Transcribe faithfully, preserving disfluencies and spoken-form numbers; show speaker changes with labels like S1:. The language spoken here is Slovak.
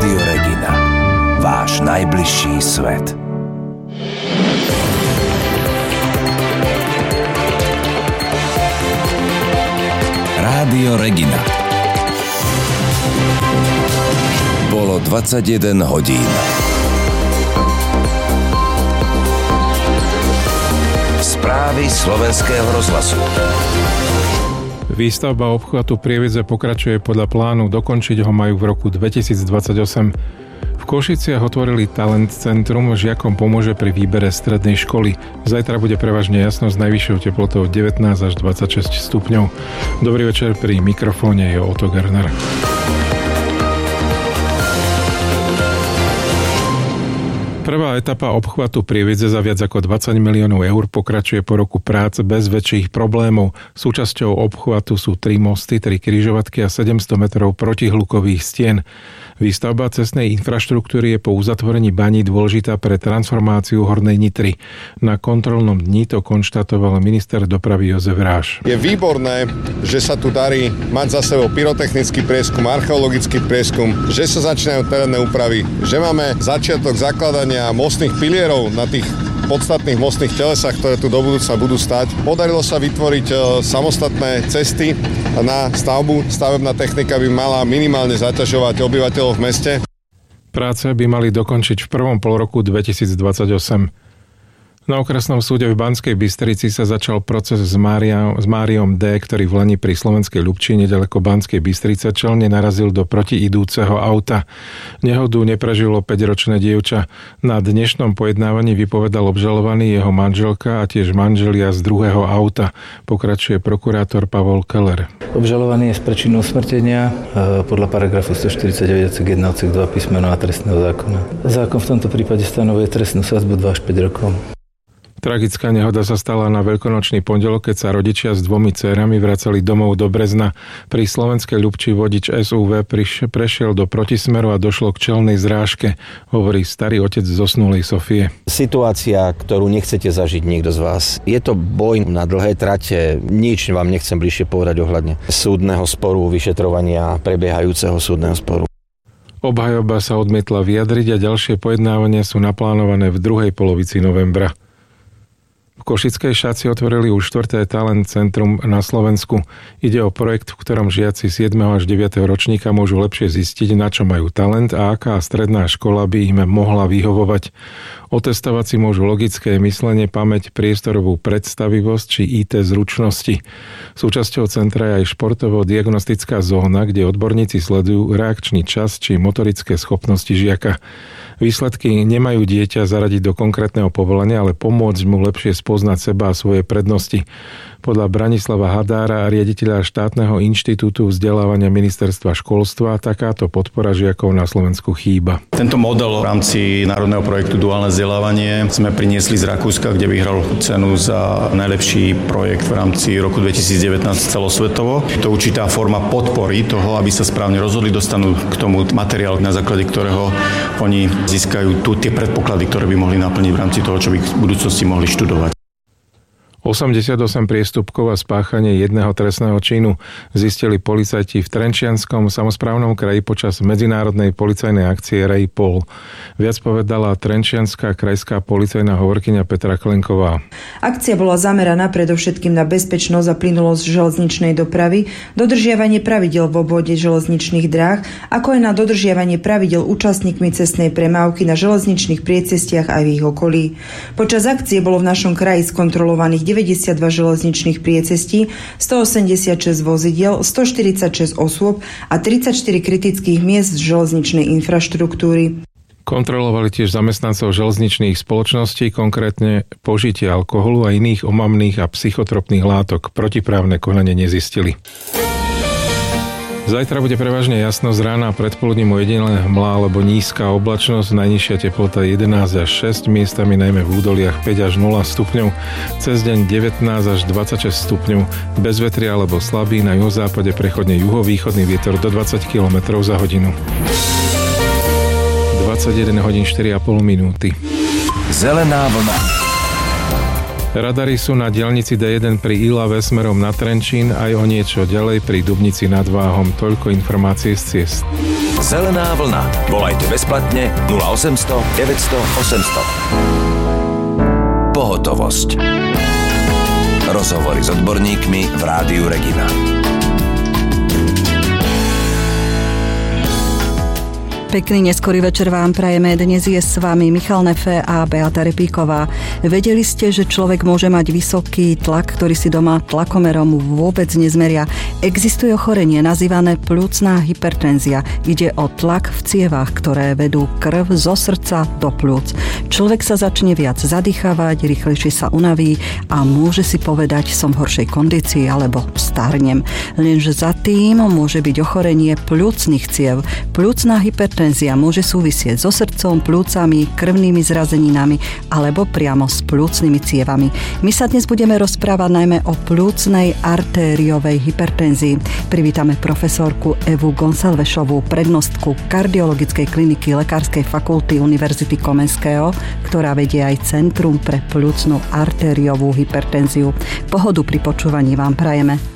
S1: Rádio Regina. Váš najbližší svet. Rádio Regina. Bolo dvadsaťjeden hodín. Správy slovenského rozhlasu.
S2: Výstavba obchvatu Prievidze pokračuje podľa plánu, dokončiť ho majú v roku dvetisícdvadsaťosem. V Košiciach otvorili Talent Centrum, žiakom pomôže pri výbere strednej školy. Zajtra bude prevažne jasno s najvyššou teplotou devätnásť až dvadsaťšesť stupňov. Dobrý večer, pri mikrofóne je Otto Gerner. Prvá etapa obchvatu Prievidze za viac ako dvadsať miliónov eur pokračuje po roku práce bez väčších problémov. Súčasťou obchvatu sú tri mosty, tri križovatky a sedemsto metrov protihlukových stien. Výstavba cestnej infraštruktúry je po uzatvorení baní dôležitá pre transformáciu Hornej Nitry. Na kontrolnom dni to konštatoval minister dopravy Jozef Ráš.
S3: Je výborné, že sa tu darí mať za sebou pyrotechnický prieskum, archeologický prieskum, že sa začínajú terénne úpravy, že máme začiatok zakladania mostných pilierov na tých podstatných mostných telesách, ktoré tu do budúcna budú stať. Podarilo sa vytvoriť e, samostatné cesty na stavbu. Stavebná technika by mala minimálne zaťažovať obyvateľov v meste.
S2: Práce by mali dokončiť v prvom polroku dvetisícdvadsaťosem. Na okresnom súde v Banskej Bystrici sa začal proces s, Mária, s Máriom D., ktorý v Lani pri Slovenskej Ľubči nedaleko Banskej Bystrice čelne narazil do protiidúceho auta. Nehodu neprežilo päťročné dievča. Na dnešnom pojednávaní vypovedal obžalovaný, jeho manželka a tiež manželia z druhého auta. Pokračuje prokurátor Pavol Keller.
S4: Obžalovaný je z príčiny usmrtenia podľa paragrafu stoštyridsaťdeväť odsek jeden odsek dva písmeno A trestného zákona. Zákon v tomto prípade stanovuje trestnú sadzbu dva až päť rokov.
S2: Tragická nehoda sa stala na veľkonočný pondelok, keď sa rodičia s dvomi dcérami vracali domov do Brezna. Pri Slovenskej Ľubči vodič es ú vé priš- prešiel do protismeru a došlo k čelnej zrážke, hovorí starý otec zosnulej Sofie.
S5: Situácia, ktorú nechcete zažiť niekto z vás. Je to boj na dlhé trate. Nič vám nechcem bližšie povedať ohľadne súdneho sporu, vyšetrovania prebiehajúceho súdneho sporu.
S2: Obhajoba sa odmietla vyjadriť a ďalšie pojednávania sú naplánované v druhej polovici novembra. V Košickej Šaci otvorili už štvrté Talent Centrum na Slovensku. Ide o projekt, v ktorom žiaci siedmeho až deviateho ročníka môžu lepšie zistiť, na čo majú talent a aká stredná škola by im mohla vyhovovať. Otestovať si môžu logické myslenie, pamäť, priestorovú predstavivosť či í té zručnosti. Súčasťou centra je aj športovo-diagnostická zóna, kde odborníci sledujú reakčný čas či motorické schopnosti žiaka. Výsledky nemajú dieťa zaradiť do konkrétneho povolania, ale pomôcť mu lepšie spoznať seba a svoje prednosti. Podľa Branislava Hadára, riaditeľa štátneho inštitútu vzdelávania ministerstva školstva, takáto podpora žiakov na Slovensku chýba.
S6: Tento model v rámci národného projektu Duálne vzdelávanie sme priniesli z Rakúska, kde vyhral cenu za najlepší projekt v rámci roku dvetisícdevätnásť celosvetovo. Je to určitá forma podpory toho, aby sa správne rozhodli, dostanú k tomu materiál, na základe ktorého oni získajú tu tie predpoklady, ktoré by mohli naplniť v rámci toho, čo by v budúcnosti mohli študovať.
S2: osemdesiatosem priestupkov a spáchanie jedného trestného činu zistili policajti v Trenčianskom samosprávnom kraji počas medzinárodnej policajnej akcie Rejpol. Viac povedala Trenčianska krajská policajná hovorkyňa Petra Klenková.
S7: Akcia bola zameraná predovšetkým na bezpečnosť a plynulosť železničnej dopravy, dodržiavanie pravidiel v obvode železničných dráh, ako aj na dodržiavanie pravidiel účastníkmi cestnej premávky na železničných priecestiach aj v ich okolí. Počas akcie bolo v našom kraji skontrolovaných deväťdesiatdva železničných priecestí, stoosemdesiatšesť vozidiel, stoštyridsaťšesť osôb a tridsaťštyri kritických miest z železničnej infraštruktúry.
S2: Kontrolovali tiež zamestnancov železničných spoločností, konkrétne požitie alkoholu a iných omamných a psychotropných látok. Protiprávne konanie nezistili. Zajtra bude prevažne jasno, z rána a predpoludním ojedinele hmla alebo nízka oblačnosť, najnižšia teplota jedenásť až šesť, miestami najmä v údoliach päť až nula stupňov, cez deň devätnásť až dvadsaťšesť stupňov, bez vetria alebo slabý, na juhozápade prechodne juhovýchodný vietor do dvadsať kilometrov za hodinu. dvadsaťjeden hodín štyri a pol minúty.
S1: Zelená vlna.
S2: Radary sú na diaľnici dé jeden pri Ilave smerom na Trenčín, aj o niečo ďalej pri Dubnici nad Váhom. Toľko informácie z ciest.
S1: Zelená vlna. Volajte bezplatne nula osemsto deväťsto osemsto. Pohotovosť. Rozhovory s odborníkmi v Rádiu Regina.
S8: Pekný neskorý večer vám prajeme. Dnes je s vami Michal Nefe a Beata Repíková. Vedeli ste, že človek môže mať vysoký tlak, ktorý si doma tlakomerom vôbec nezmeria? Existuje ochorenie nazývané pľúcna hypertenzia. Ide o tlak v cievach, ktoré vedú krv zo srdca do pľúc. Človek sa začne viac zadýchavať, rýchlejšie sa unaví a môže si povedať, som v horšej kondícii alebo starnem. Lenže za tým môže byť ochorenie pľúcnych ciev. Pľúcna hypertenzia Hypertenzia môže súvisieť so srdcom, pľúcami, krvnými zrazeninami alebo priamo s pľúcnymi cievami. My sa dnes budeme rozprávať najmä o pľúcnej artériovej hypertenzii. Privítame profesorku Evu Gonsalvešovú, prednostku kardiologickej kliniky Lekárskej fakulty Univerzity Komenského, ktorá vedie aj Centrum pre pľúcnu artériovú hypertenziu. Pohodu pri počúvaní vám prajeme